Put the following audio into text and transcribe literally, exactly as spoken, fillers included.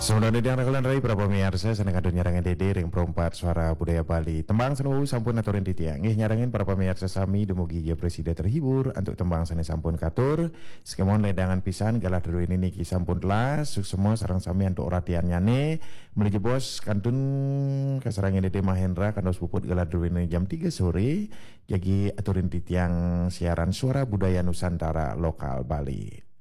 Sebenarnya di anak rai berapa miarsa seneng kado nyarangan dede ring perempat suara budaya Bali. Tembang senu sampun aturin titiang. Ngih nyarangin berapa miarsa sami dumugi ya presiden terhibur untuk tembang seni sampun katur. Skemon ledangan pisan galah dulu ini niki sampun telas. Semua sarang sami untuk oratian nyane. Menuju bos kantun kasarangin dede Mahendra kandos puput galah dulu ini jam tiga sore. Jadi aturin titiang siaran suara budaya Nusantara lokal Bali.